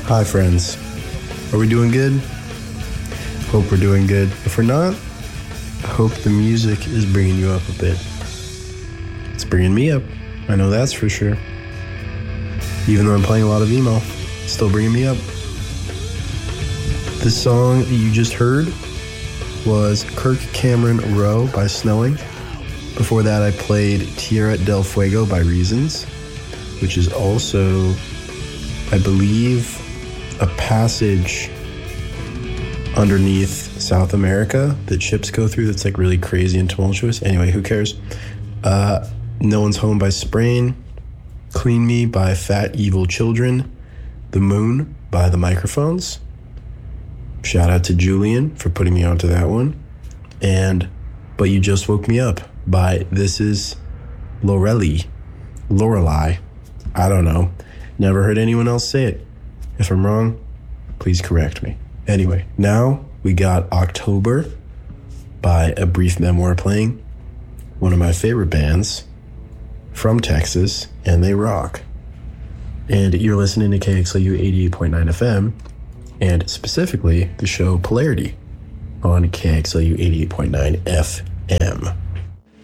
Hi, friends. Are we doing good? Hope we're doing good. If we're not, I hope the music is bringing you up a bit. It's bringing me up. I know that's for sure. Even though I'm playing a lot of emo, it's still bringing me up. The song that you just heard was Kirk Cameron Row by Snowing. Before that, I played Tierra del Fuego by Reasons, which is also, I believe, a passage underneath South America that ships go through that's like really crazy and tumultuous. Anyway, who cares? No One's Home by Sprain, Clean Me by Fat Evil Children, The Moon by The Microphones. Shout out to Julian for putting me onto that one. And But You Just Woke Me Up by This Is Lorelei. I don't know. Never heard anyone else say it. If I'm wrong, please correct me. Anyway, now we got October by A Brief Memoir playing. One of my favorite bands from Texas, and they rock. And you're listening to KXLU 88.9 FM, and specifically the show Polarity on KXLU 88.9 FM.